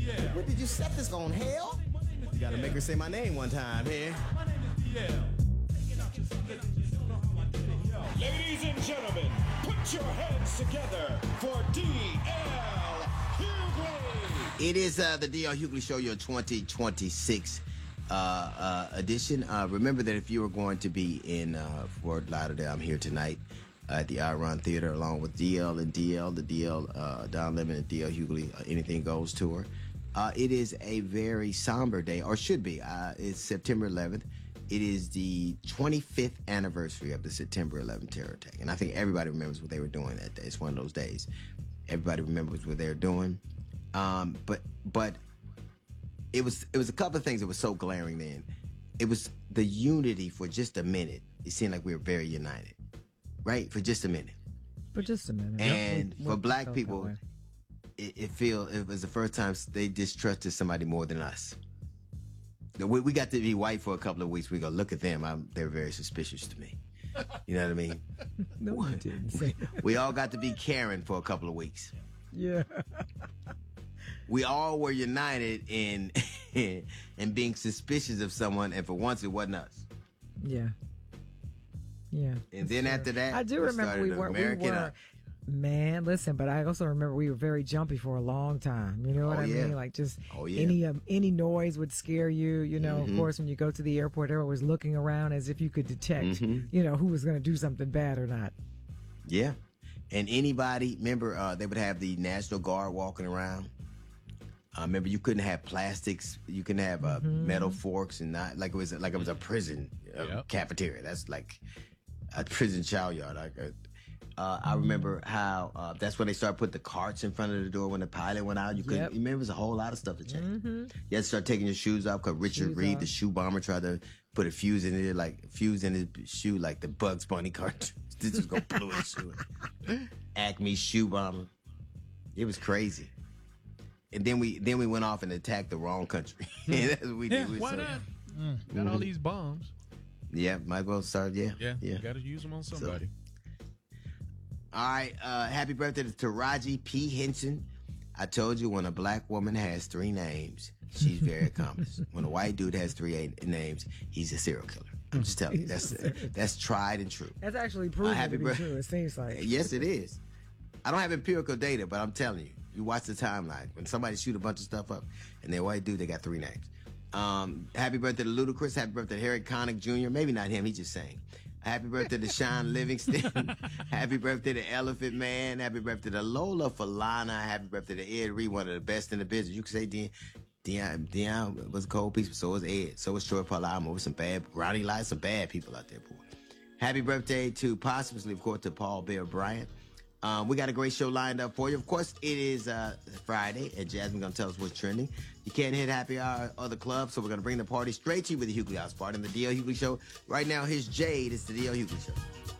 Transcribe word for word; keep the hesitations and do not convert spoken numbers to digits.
What did you set this on, hell? You gotta make her say my name one time, here. Ladies and gentlemen, put your hands together for D L Hughley. It is uh, the D L Hughley Show, your twenty twenty-six uh, uh, edition. Uh, remember that if you are going to be in uh, Fort Lauderdale, I'm here tonight at the Iron Theater along with D L and D L, the D L, uh, Don Lemon and D L Hughley, uh, Anything Goes tour. Uh, it is a very somber day, or should be. Uh, it's September eleventh. It is the twenty-fifth anniversary of the September eleventh terror attack. And I think everybody remembers what they were doing that day. It's one of those days. Everybody remembers what they were doing. Um, but but it was it was a couple of things that were so glaring then. It was the unity for just a minute. It seemed like we were very united. Right? For just a minute. For just a minute. And we, for we black people, it, it feel it was the first time they distrusted somebody more than us. We, we got to be white for a couple of weeks. We go, look at them. I'm, they're very suspicious to me. You know what I mean? No, you didn't say that. We all got to be Karen for a couple of weeks. Yeah. We all were united in in being suspicious of someone, and for once it wasn't us. Yeah. Yeah. And then true. after that, I do remember we were, we were, man, listen, but I also remember we were very jumpy for a long time. You know what oh, I yeah. mean? Like just oh, yeah. any um, any noise would scare you. You know, mm-hmm. of course, when you go to the airport, everyone was looking around as if you could detect, mm-hmm. you know, who was going to do something bad or not. Yeah. And anybody, remember, uh, they would have the National Guard walking around. Uh, remember, you couldn't have plastics. You couldn't have uh, mm-hmm. metal forks, and not like it was like it was a prison uh, yep. cafeteria. That's like a prison chow yard. Like, uh, uh, I remember how uh, that's when they started putting the carts in front of the door when the pilot went out. You couldn't. Yep. You remember, it was a whole lot of stuff to change. Mm-hmm. You had to start taking your shoes off because Richard shoes Reed, off. the shoe bomber, tried to put a fuse in it, like fuse in his shoe, like the Bugs Bunny cartoon. This was gonna blow his shoe. Acme shoe bomber. It was crazy. And then we then we went off and attacked the wrong country. That's what we yeah, did. We why said, not? Mm, got mm-hmm. all these bombs. Yeah, might as well start. Yeah, yeah, yeah. You got to use them on somebody. So, all right. Uh, happy birthday to Taraji P. Henson. I told you when a black woman has three names, she's very accomplished. When a white dude has three eight names, he's a serial killer. I'm just telling you, that's that's tried and true. That's actually proven uh, happy to be birthday. True. It seems like. Yes, it is. I don't have empirical data, but I'm telling you, you watch the timeline. When somebody shoot a bunch of stuff up and they're white dude, they got three names. Um, happy birthday to Ludacris. Happy birthday to Harry Connick Junior Maybe not him. He just sang. Happy birthday to Sean Livingston. Happy birthday to Elephant Man. Happy birthday to Lola Falana. Happy birthday to Ed Reed, one of the best in the business. You could say Dion, Dion, Dion was a cold piece, but so was Ed. So was Troy Polamo. With some bad, Ronnie Lott, some bad people out there, boy. Happy birthday to, possibly, of course, to Paul Bear Bryant. Um, we got a great show lined up for you. Of course, it is uh, Friday, and Jasmine's going to tell us what's trending. You can't hit happy hour or the club, so we're going to bring the party straight to you with the Hughley House Party on the D L Hughley Show. Right now, here's Jade. It's the D L Hughley Show.